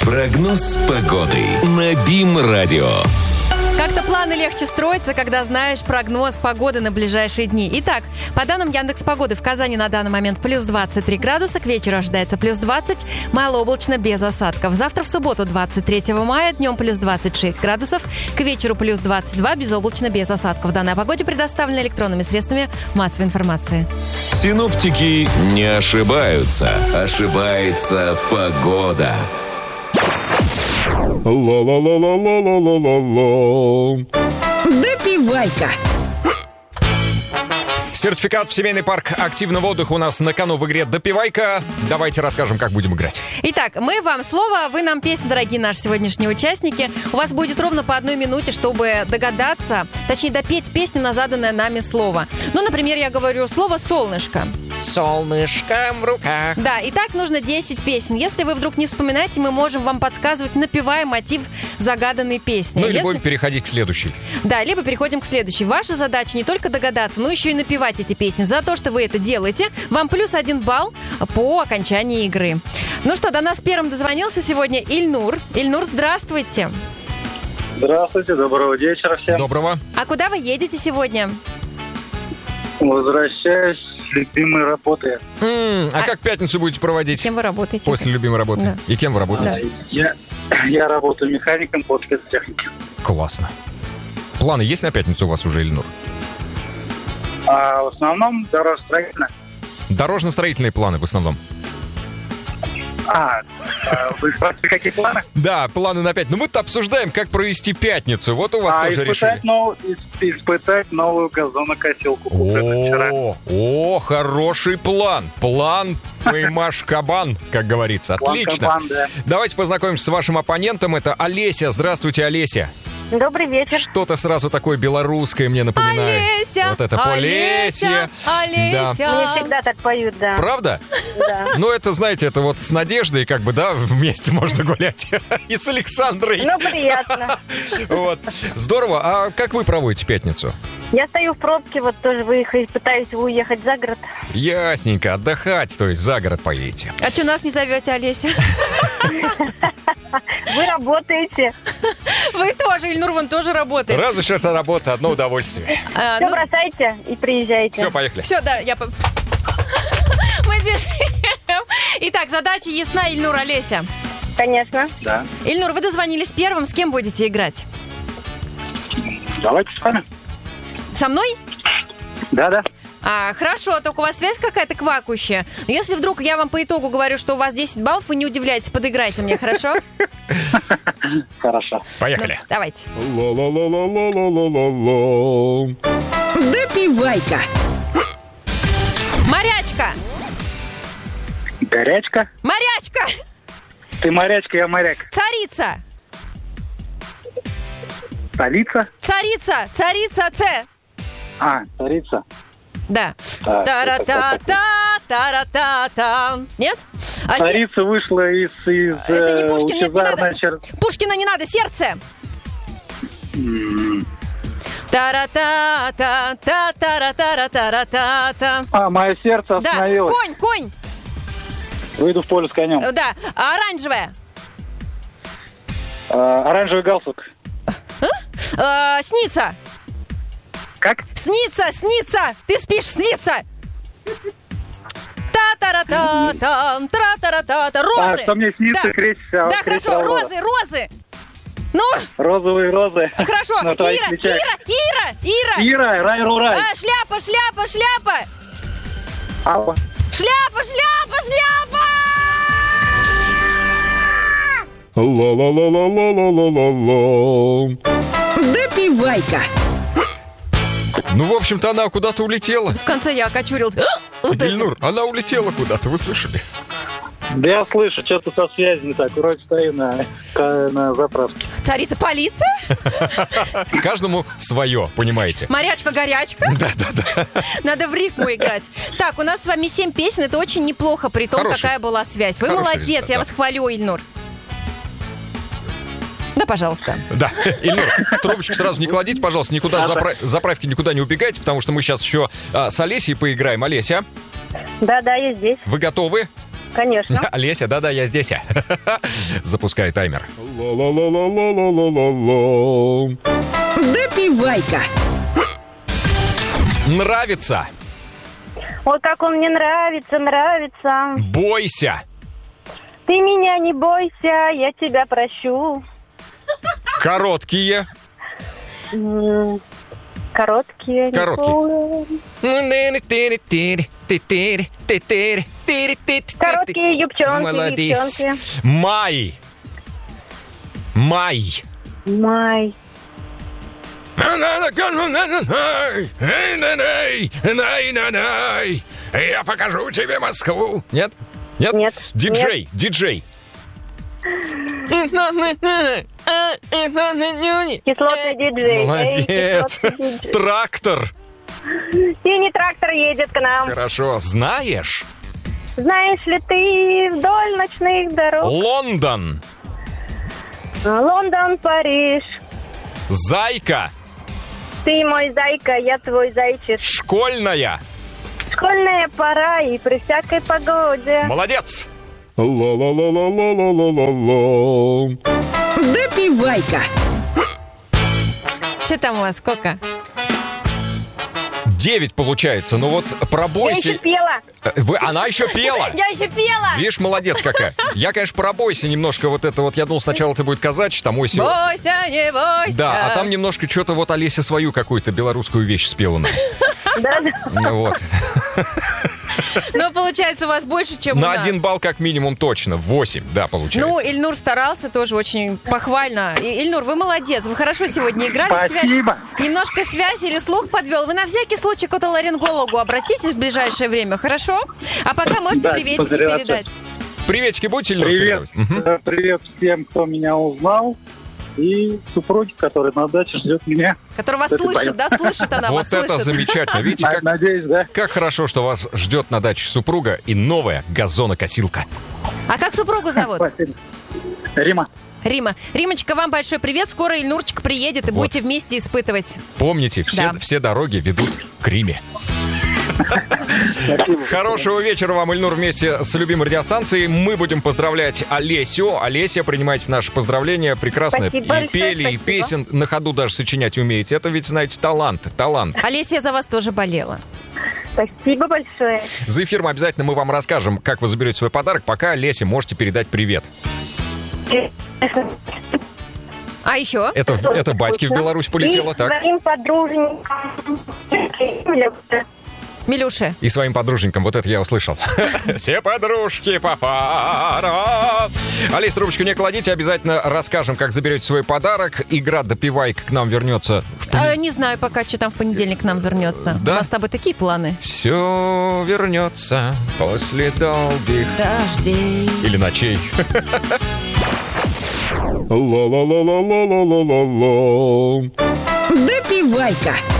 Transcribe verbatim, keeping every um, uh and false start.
Прогноз погоды на БИМ-радио. Как-то планы легче строятся, когда знаешь прогноз погоды на ближайшие дни. Итак, по данным Яндекс.Погоды, в Казани на данный момент плюс двадцать три градуса, к вечеру ожидается плюс двадцать, малооблачно без осадков. Завтра в субботу, двадцать третьего мая, днем плюс двадцать шесть градусов, к вечеру плюс двадцать два, безоблачно без осадков. Данные о погоде предоставлены электронными средствами массовой информации. Синоптики не ошибаются. Ошибается погода. Ла-ла-ла-ла-ла-ла-ла-ла. Допивайка. Сертификат в семейный парк активного отдыха у нас на кону в игре «Допивайка». Давайте расскажем, как будем играть. Итак, мы вам слово, вы нам песню, дорогие наши сегодняшние участники. У вас будет ровно по одной минуте, чтобы догадаться, точнее, допеть песню на заданное нами слово. Ну, например, я говорю слово «солнышко». Солнышко в руках. Да, и так нужно десять песен. Если вы вдруг не вспоминаете, мы можем вам подсказывать, напевая мотив загаданной песни. Ну, или Если... будем переходить к следующей. Да, либо переходим к следующей. Ваша задача не только догадаться, но еще и напевать эти песни. За то, что вы это делаете, вам плюс один балл по окончании игры. Ну что, до нас первым дозвонился сегодня Ильнур. Ильнур, здравствуйте. Здравствуйте, доброго вечера всем. Доброго. А куда вы едете сегодня? Возвращаюсь с любимой работы. М-м, а, а как пятницу будете проводить? Кем вы работаете? После любимой работы. Да. И кем вы работаете? Да, я, я работаю механиком по спецтехнике. Классно. Планы есть на пятницу у вас уже, Ильнур? А в основном дорожно-строительно. Дорожно-строительные планы в основном. А, вы спрашиваете, какие планы? Да, планы на пять. Ну мы-то обсуждаем, как провести пятницу. Вот у вас а, тоже испытать решили. Нов... Испытать новую газонокосилку. купленную вчера. О, о, хороший план. План поймаш кабан, как говорится. План Отлично. кабан, да. Давайте познакомимся с вашим оппонентом. Это Олеся. Здравствуйте, Олеся. Добрый вечер. Что-то сразу такое белорусское мне напоминает. Олеся, Вот это Полесье. Олеся. Да. Мне всегда так поют, да. Правда? Да. Ну, это, знаете, это вот с Надеждой, как бы, да, вместе можно гулять. И с Александрой. Ну, приятно. Вот. Здорово. А как вы проводите пятницу? Я стою в пробке, вот тоже выехать, пытаюсь уехать за город. Ясненько. Отдыхать, то есть за город поедете. А что нас не зовете, Олеся? Вы работаете. Вы тоже, Ильнур, вон тоже работает. Разве что это работа, одно удовольствие. А, Все ну, бросайте и приезжайте. Все, поехали. все, да, я... по- Мы бежим. Итак, задача ясна, Ильнур, Олеся. Конечно. Да. Ильнур, вы дозвонились первым, с кем будете играть? Давайте с вами. Со мной? Да-да. А, хорошо, только у вас связь какая-то квакающая. Но если вдруг я вам по итогу говорю, что у вас десять баллов, вы не удивляйтесь, подыграйте мне, хорошо? Хорошо. Поехали. Ну, давайте. Ла-ла-ла-ла-ла-ла-ла-ла. Допивайка. Морячка! Горячка. Морячка! Ты морячка, я моряк. Царица! Столица. Царица! Царица Ц! А, царица. Да. Так, Та-ра-та-та, та-ра-та-та. Нет? А се- Царица вышла из, из Это не э, Пушкин, нет, не надо. лучезарной чер- Пушкина не надо, сердце! М. Та-ра-та-та, та-та-ра-та-ра-та-ра-та-та. А, мое сердце Да, остановилось. конь, конь! Выйду в поле с конем. Э, Да, а оранжевая. А, оранжевый галстук. Э, Снится. Как? Снится, снится! Ты спишь, снится! Та-та-ра-та-та, тра-та-ра-та-та. Розы! А, что мне снится, Да. Крис? а, Да, Крис хорошо, Аврора. розы, розы! Ну, Розовые розы. хорошо, На Ира, твоих Ира, плечах. Ира, Ира! Ира, рай-рурай. А, шляпа, шляпа, шляпа! Алла. Шляпа, шляпа, шляпа! Ла-ла-ла-ла-ла-ла-ла-ла. Допивайка. Ну, в общем-то, она куда-то улетела. В конце я окочурил. Вот этим. Ильнур, она улетела куда-то, вы слышали? Да я слышу, что-то со связью не так. Вроде стою на, на заправке. Царица полиция? Каждому свое, понимаете? Морячка-горячка? Да-да-да. Надо в рифму играть. Так, у нас с вами семь песен. Это очень неплохо, при том, Хороший. какая была связь. Вы Хороший молодец, результат, я да. вас хвалю, Ильнур. Да, пожалуйста. Да, Ильнур, трубочку сразу не кладите, пожалуйста, никуда запра- заправки никуда не убегайте, потому что мы сейчас еще а, с Олесей поиграем. Олеся, Да-да, я здесь. вы готовы? Конечно. Олеся, да-да, я здесь. Запускаю таймер. Допивайка. Нравится. Ой, как он мне нравится, нравится. Бойся. Ты меня не бойся, я тебя прощу. Короткие. М, Короткие. Короткие. Короткие юбчонки, Молодец. девчонки. Май. Май. Май. Я покажу тебе Москву. Нет? Нет? Нет. Диджей, диджей. Кислотный диджей. Эй, Молодец. кислотный диджей. Трактор. Синий трактор едет к нам. Хорошо. Знаешь? Знаешь ли ты вдоль ночных дорог? Лондон. Лондон, Париж. Зайка. Ты мой зайка, я твой зайчик. Школьная. Школьная пора и при всякой погоде. Молодец. Допивайка. Что там у вас, сколько? Девять получается. Ну вот про Я бойся. еще пела. Вы, она еще пела. Я еще пела! Видишь, молодец какая. Я, конечно, про бойся немножко вот это вот. Я думал, сначала это будет казачь, там Оси. Бойся, не бойся. Да, а там немножко что-то вот Олеся свою какую-то белорусскую вещь спела. нам. Да, да. Ну вот. Но получается у вас больше, чем у На нас. один балл как минимум точно. Восемь, да, получается. Ну, Ильнур старался тоже очень похвально. И- Ильнур, вы молодец. Вы хорошо сегодня играли. Спасибо. Связь, немножко связь или слух подвел. Вы на всякий случай к отоларингологу обратитесь в ближайшее время, хорошо? А пока можете Да, приветики позариваться. передать. Приветики будете, Ильнур, Привет. передавать? Мгм. Э, Привет всем, кто меня узнал. И супруги, которая на даче ждет меня. Который вас Это слышит, да? Слышит она вас, Вот это слышит. замечательно. Видите, На- как, Надеюсь, да? как хорошо, что вас ждет на даче супруга и новая газонокосилка. А как супругу зовут? Спасибо. Рима. Рима. Римочка, вам большой привет. Скоро Ильнурчик приедет и Вот. будете вместе испытывать. Помните, все, Да. все дороги ведут к Риме. Спасибо. Хорошего вечера вам, Ильнур, вместе с любимой радиостанцией. Мы будем поздравлять Олесю. Олеся, принимайте наши поздравления. Прекрасно Спасибо и большое, пели, и спасибо. песен на ходу даже сочинять умеете. Это ведь, знаете, талант, талант. Олеся за вас тоже болела. Спасибо большое. За эфиром обязательно мы вам расскажем, как вы заберете свой подарок. Пока, Олесе, можете передать привет. А еще? Это, это батьки в Беларусь полетело, И так? своим подружникам. Милюша. И своим подруженькам, вот это я услышал. Все подружки по парам. Олесь, трубочку не кладите, обязательно расскажем, как заберете свой подарок. Игра «Допивайка» к нам вернется. А, не знаю пока, что там в понедельник к нам вернется. Да? У нас с тобой такие планы. Все вернется после долгих Дождей. или ночей. Допивайка.